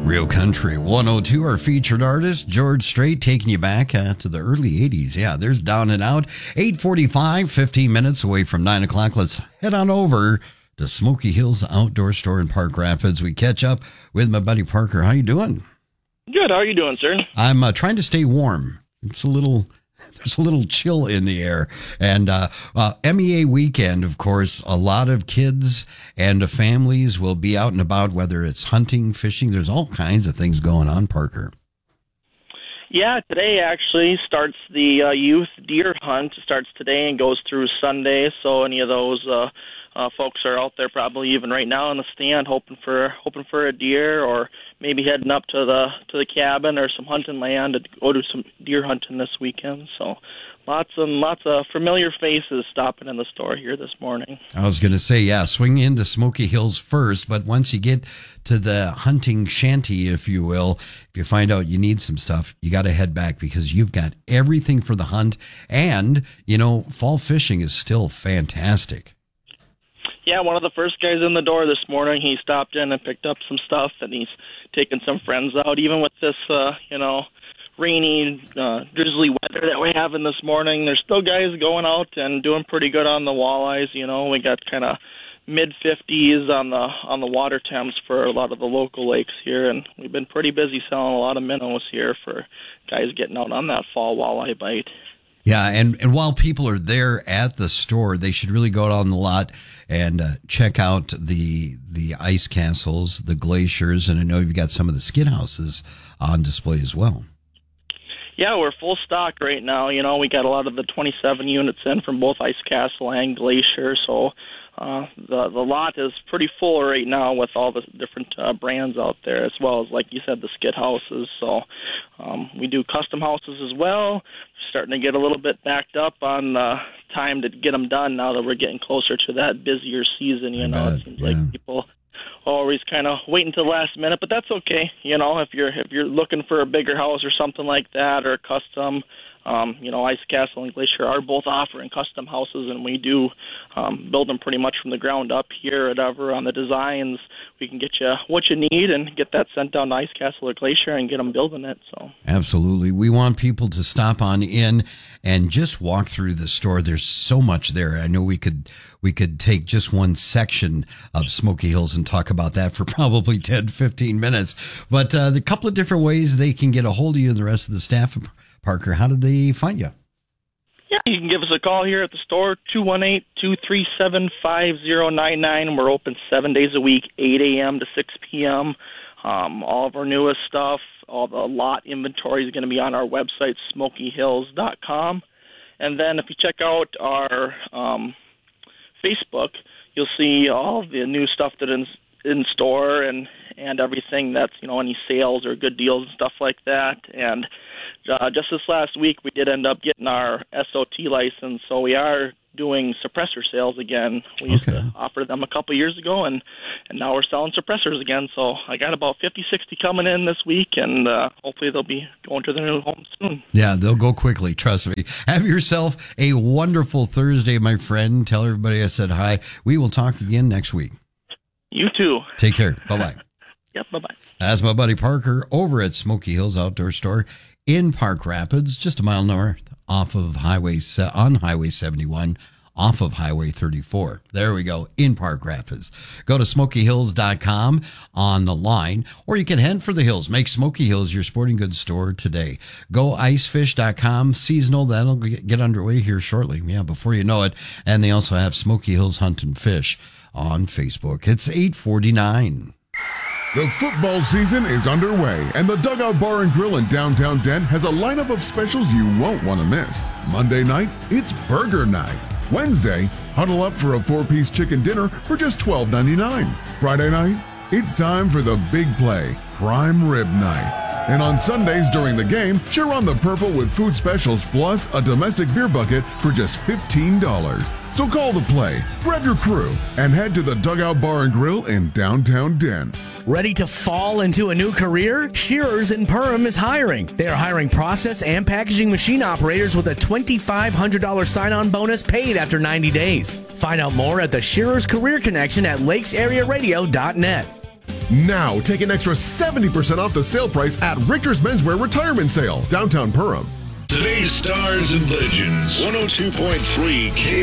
Real Country 102, our featured artist, George Strait, taking you back to the early 80s. Yeah, there's Down and Out. 8:45, 15 minutes away from 9 o'clock. Let's head on over to Smoky Hills Outdoor Store in Park Rapids. We catch up with my buddy Parker. How you doing? Good. How are you doing, sir? I'm trying to stay warm. There's a little chill in the air. And MEA weekend, of course, a lot of kids and families will be out and about, whether it's hunting, fishing. There's all kinds of things going on, Parker. Yeah, today actually starts the youth deer hunt. It starts today and goes through Sunday. So any of those folks are out there probably even right now in the stand hoping for a deer, or maybe heading up to the cabin or some hunting land to go do some deer hunting this weekend. So lots of familiar faces stopping in the store here this morning. I was going to say, yeah, swing into Smoky Hills first, but once you get to the hunting shanty, if you will, if you find out you need some stuff, you got to head back because you've got everything for the hunt. And, fall fishing is still fantastic. Yeah, one of the first guys in the door this morning, he stopped in and picked up some stuff, and he's taking some friends out. Even with this, rainy, drizzly weather that we're having this morning, there's still guys going out and doing pretty good on the walleyes. We got kind of mid-50s on the water temps for a lot of the local lakes here, and we've been pretty busy selling a lot of minnows here for guys getting out on that fall walleye bite. Yeah, and while people are there at the store, they should really go out on the lot and check out the ice castles, the glaciers, and I know you've got some of the skid houses on display as well. Yeah, we're full stock right now. We got a lot of the 27 units in from both Ice Castle and Glacier, so the lot is pretty full right now with all the different brands out there, as well as, like you said, the skid houses. So we do custom houses as well. Starting to get a little bit backed up on time to get them done now that we're getting closer to that busier season. It seems like people always kind of wait until the last minute, but that's okay. If you're looking for a bigger house or something like that, or custom, Ice Castle and Glacier are both offering custom houses, and we do build them pretty much from the ground up here at Ever on the designs. We can get you what you need and get that sent down to Ice Castle or Glacier and get them building it. So absolutely, we want people to stop on in and just walk through the store. There's so much there. I know we could take just one section of Smoky Hills and talk about that for probably 10, 15 minutes. But a couple of different ways they can get a hold of you and the rest of the staff. Parker, how did they find you? Yeah, you can give us a call here at the store, 218-237-5099. We're open 7 days a week, 8 a.m. to 6 p.m. All of our newest stuff, all the lot inventory is going to be on our website, smokyhills.com. And then if you check out our Facebook, you'll see all the new stuff that is in store and everything that's, any sales or good deals and stuff like that. And just this last week, we did end up getting our SOT license, so we are doing suppressor sales again. We used to offer them a couple years ago, and now we're selling suppressors again. So I got about 50, 60 coming in this week, and hopefully they'll be going to their new home soon. Yeah, they'll go quickly, trust me. Have yourself a wonderful Thursday, my friend. Tell everybody I said hi. We will talk again next week. You too. Take care. Bye-bye. Yep, bye-bye. That's my buddy Parker over at Smoky Hills Outdoor Store in Park Rapids, just a mile north off of Highway 71, off of Highway 34. There we go, in Park Rapids. Go to smokyhills.com on the line, or you can head for the hills. Make Smoky Hills your sporting goods store today. Go icefish.com, seasonal. That'll get underway here shortly. Yeah, before you know it. And they also have Smoky Hills Hunt and Fish on Facebook. It's 8:49. The football season is underway, and the Dugout Bar and Grill in downtown Dent has a lineup of specials you won't want to miss. Monday night, it's burger night. Wednesday, huddle up for a 4-piece chicken dinner for just $12.99. Friday night, it's time for the big play, prime rib night. And on Sundays during the game, cheer on the purple with food specials plus a domestic beer bucket for just $15. So call the play, grab your crew, and head to the Dugout Bar and Grill in downtown Dent. Ready to fall into a new career? Shearers in Perham is hiring. They are hiring process and packaging machine operators with a $2,500 sign-on bonus paid after 90 days. Find out more at the Shearers Career Connection at lakesarearadio.net. Now, take an extra 70% off the sale price at Richter's Menswear Retirement Sale, downtown Perham. Today's Stars and Legends, 102.3 K.